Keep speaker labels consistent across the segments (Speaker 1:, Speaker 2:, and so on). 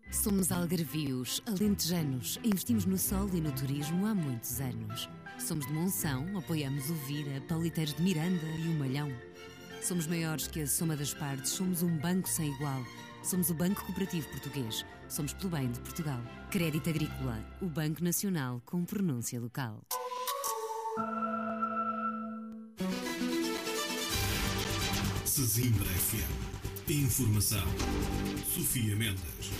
Speaker 1: Somos algarvios, alentejanos, investimos no sol e no turismo há muitos anos. Somos de Monção, apoiamos o Vira, Pauliteiros de Miranda e o Malhão. Somos maiores que a soma das partes, somos um banco sem igual. Somos o Banco Cooperativo Português, somos pelo bem de Portugal. Crédito Agrícola, o Banco Nacional com pronúncia local.
Speaker 2: Sesimbra FM. Informação. Sofia Mendes.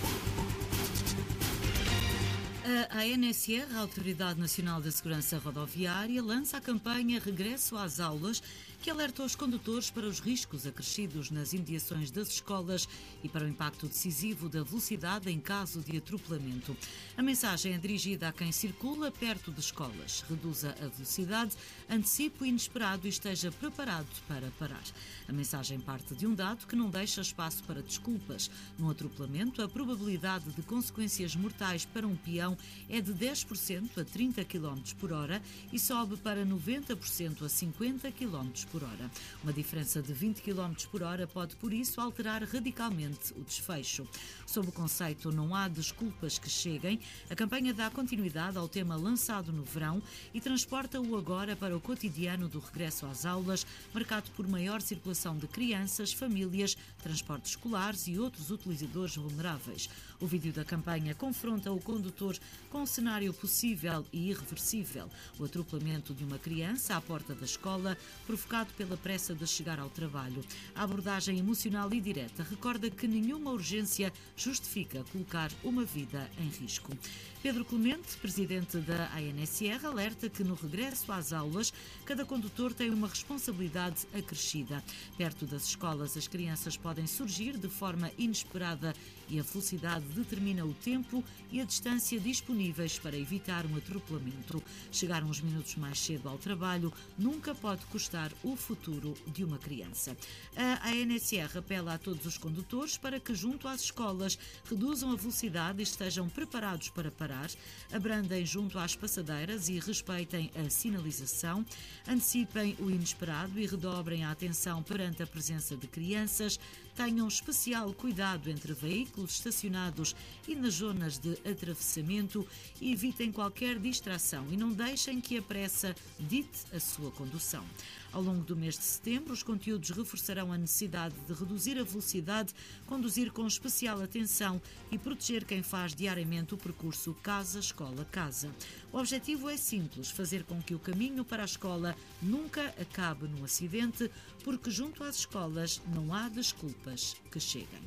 Speaker 3: A ANSR, a Autoridade Nacional da Segurança Rodoviária, lança a campanha Regresso às Aulas, que alerta os condutores para os riscos acrescidos nas imediações das escolas e para o impacto decisivo da velocidade em caso de atropelamento. A mensagem é dirigida a quem circula perto de escolas. Reduza a velocidade, antecipe o inesperado e esteja preparado para parar. A mensagem parte de um dado que não deixa espaço para desculpas. Num atropelamento, a probabilidade de consequências mortais para um peão é de 10% a 30 km por hora e sobe para 90% a 50 km por hora. Uma diferença de 20 km por hora pode, por isso, alterar radicalmente o desfecho. Sob o conceito Não há desculpas que cheguem, a campanha dá continuidade ao tema lançado no verão e transporta-o agora para o cotidiano do regresso às aulas, marcado por maior circulação de crianças, famílias, transportes escolares e outros utilizadores vulneráveis. O vídeo da campanha confronta o condutor com um cenário possível e irreversível: o atropelamento de uma criança à porta da escola, provocado pela pressa de chegar ao trabalho. A abordagem emocional e direta recorda que nenhuma urgência justifica colocar uma vida em risco. Pedro Clemente, presidente da ANSR, alerta que no regresso às aulas, cada condutor tem uma responsabilidade acrescida. Perto das escolas, as crianças podem surgir de forma inesperada e a velocidade determina o tempo e a distância disponíveis para evitar um atropelamento. Chegar uns minutos mais cedo ao trabalho nunca pode custar o futuro de uma criança. A ANSR apela a todos os condutores para que, junto às escolas, reduzam a velocidade e estejam preparados para parar, abrandem junto às passadeiras e respeitem a sinalização, antecipem o inesperado e redobrem a atenção perante a presença de crianças, tenham especial cuidado entre veículos estacionados e nas zonas de atravessamento e evitem qualquer distração e não deixem que a pressa dite a sua condução. Ao longo do mês de setembro, os conteúdos reforçarão a necessidade de reduzir a velocidade, conduzir com especial atenção e proteger quem faz diariamente o percurso casa-escola-casa. O objetivo é simples: fazer com que o caminho para a escola nunca acabe num acidente, porque junto às escolas não há desculpas que cheguem.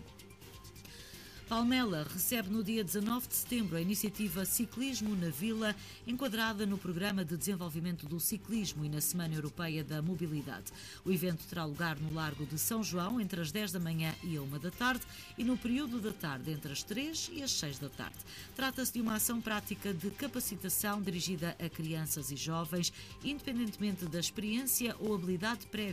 Speaker 3: Palmela recebe no dia 19 de setembro a iniciativa Ciclismo na Vila, enquadrada no Programa de Desenvolvimento do Ciclismo e na Semana Europeia da Mobilidade. O evento terá lugar no Largo de São João entre as 10 da manhã e a 1 da tarde e no período da tarde entre as 3 e as 6 da tarde. Trata-se de uma ação prática de capacitação dirigida a crianças e jovens, independentemente da experiência ou habilidade prévia